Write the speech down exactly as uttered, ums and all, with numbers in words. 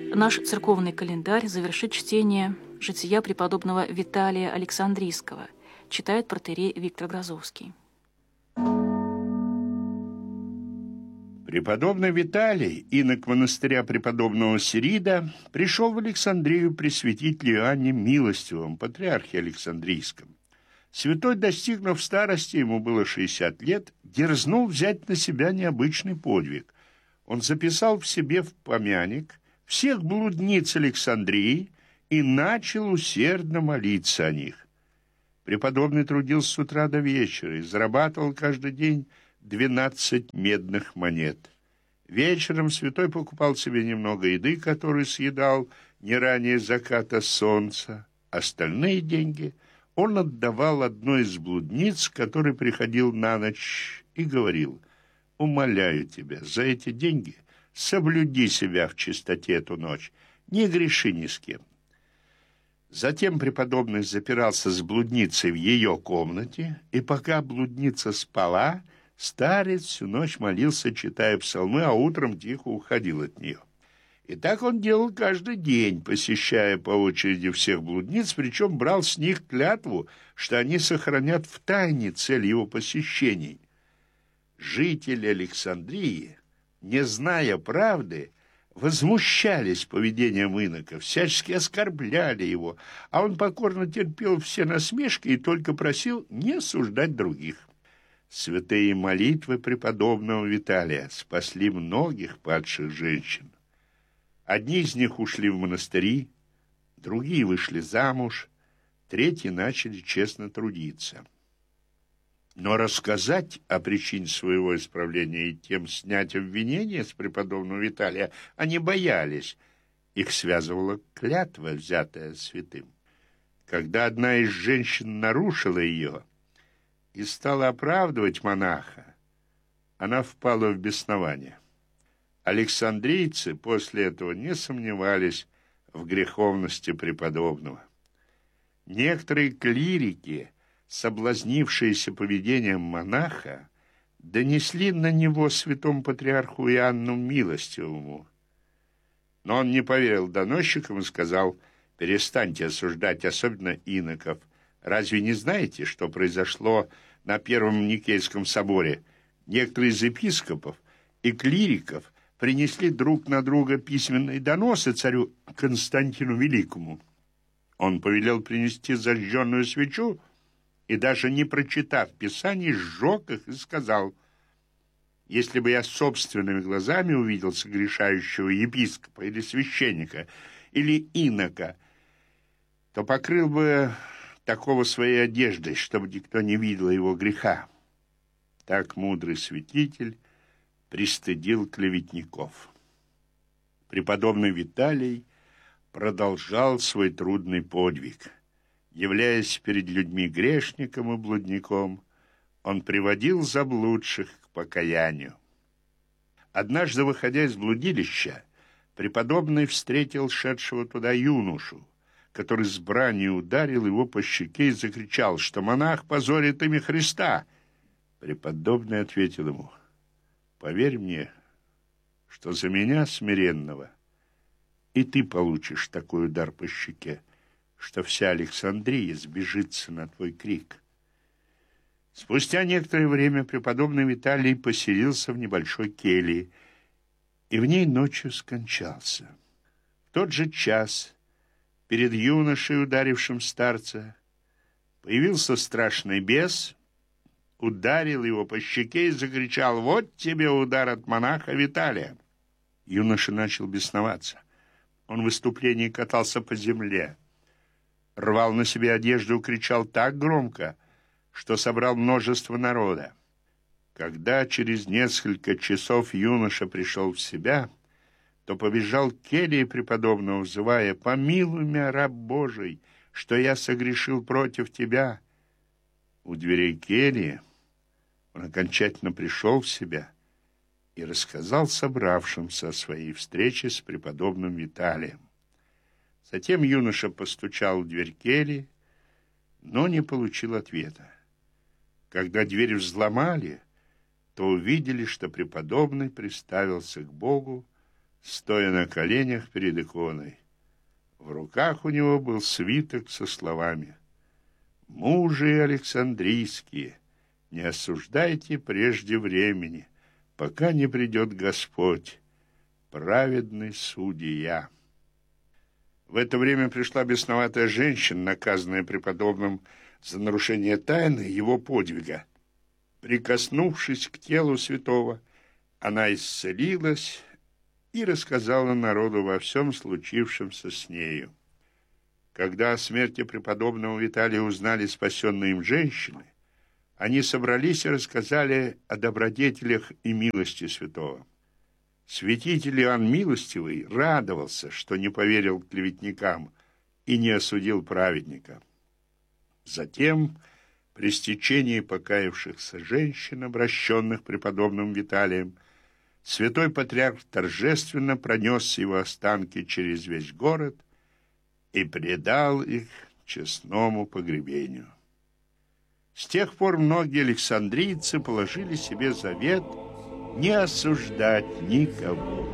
Наш церковный календарь завершит чтение жития преподобного Виталия Александрийского, читает протоиерей Виктор Грозовский. Преподобный Виталий, инок монастыря преподобного Сирида, пришел в Александрию при святителе Иоанне Милостивом, патриархе Александрийском. Святой, достигнув старости, ему было шестьдесят лет, дерзнул взять на себя необычный подвиг. Он записал в себе в помяник всех блудниц Александрии и начал усердно молиться о них. Преподобный трудился с утра до вечера и зарабатывал каждый день двенадцать медных монет. Вечером святой покупал себе немного еды, которую съедал не ранее заката солнца. Остальные деньги он отдавал одной из блудниц, который приходил на ночь, и говорил: «Умоляю тебя, за эти деньги соблюди себя в чистоте эту ночь, не греши ни с кем». Затем преподобный запирался с блудницей в ее комнате, и пока блудница спала, старец всю ночь молился, читая псалмы, а утром тихо уходил от нее. И так он делал каждый день, посещая по очереди всех блудниц, причем брал с них клятву, что они сохранят в тайне цель его посещений. Жители Александрии, не зная правды, возмущались поведением инока, всячески оскорбляли его, а он покорно терпел все насмешки и только просил не осуждать других. Святые молитвы преподобного Виталия спасли многих падших женщин. Одни из них ушли в монастыри, другие вышли замуж, третьи начали честно трудиться. Но рассказать о причине своего исправления и тем снять обвинения с преподобного Виталия они боялись. Их связывала клятва, взятая святым. Когда одна из женщин нарушила ее и стала оправдывать монаха, она впала в беснование. Александрийцы после этого не сомневались в греховности преподобного. Некоторые клирики, соблазнившиеся поведением монаха, донесли на него святому патриарху Иоанну Милостивому. Но он не поверил доносчикам и сказал: «Перестаньте осуждать, особенно иноков. Разве не знаете, что произошло на Первом Никейском соборе? Некоторые из епископов и клириков принесли друг на друга письменные доносы царю Константину Великому. Он повелел принести зажженную свечу и, даже не прочитав Писаний, сжег их и сказал: если бы я собственными глазами увидел согрешающего епископа или священника или инока, то покрыл бы такого своей одеждой, чтобы никто не видел его греха». Так мудрый святитель пристыдил клеветников. Преподобный Виталий продолжал свой трудный подвиг. Являясь перед людьми грешником и блудником, он приводил заблудших к покаянию. Однажды, выходя из блудилища, преподобный встретил шедшего туда юношу, который с бранью ударил его по щеке и закричал, что монах позорит имя Христа. Преподобный ответил ему: «Поверь мне, что за меня, смиренного, и ты получишь такой удар по щеке, что вся Александрия сбежится на твой крик». Спустя некоторое время преподобный Виталий поселился в небольшой келье и в ней ночью скончался. В тот же час перед юношей, ударившим старца, появился страшный бес, ударил его по щеке и закричал: «Вот тебе удар от монаха Виталия!» Юноша начал бесноваться. Он в выступлении катался по земле, рвал на себе одежду и кричал так громко, что собрал множество народа. Когда через несколько часов юноша пришел в себя, то побежал к келье преподобного, взывая: «Помилуй меня, раб Божий, что я согрешил против тебя». У дверей кельи он окончательно пришел в себя и рассказал собравшимся о своей встрече с преподобным Виталием. Затем юноша постучал в дверь кельи, но не получил ответа. Когда дверь взломали, то увидели, что преподобный приставился к Богу стоя на коленях перед иконой. В руках у него был свиток со словами: «Мужи Александрийские, не осуждайте прежде времени, пока не придет Господь, праведный судья». В это время пришла бесноватая женщина, наказанная преподобным за нарушение тайны его подвига. Прикоснувшись к телу святого, она исцелилась и рассказала народу во всем случившемся с нею. Когда о смерти преподобного Виталия узнали спасенные им женщины, они собрались и рассказали о добродетелях и милости святого. Святитель Иоанн Милостивый радовался, что не поверил клеветникам и не осудил праведника. Затем, при стечении покаявшихся женщин, обращенных преподобным Виталием, святой патриарх торжественно пронес его останки через весь город и предал их честному погребению. С тех пор многие александрийцы положили себе завет не осуждать никого.